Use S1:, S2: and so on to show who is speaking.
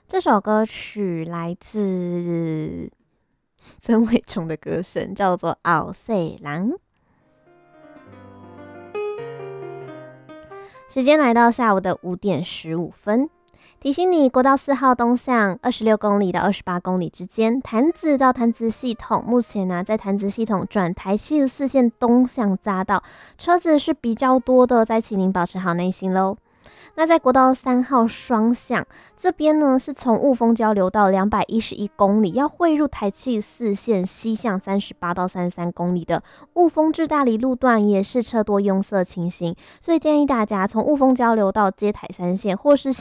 S1: 这首歌曲来自曾伟忠的歌声，叫做《后世人》。时间来到下午的5:15，提醒你，国道4号东向26公里到28公里之间，潭子到潭子系统，目前呢、在潭子系统转台74线东向匝道，车子是比较多的，再请您保持好耐心喽。那在国道3号双向这边呢，是从雾峰交流道211公里，要汇入台74线西向38到33公里的雾峰至大理路段，也是车多拥塞情形，所以建议大家从雾峰交流道接台3线，或是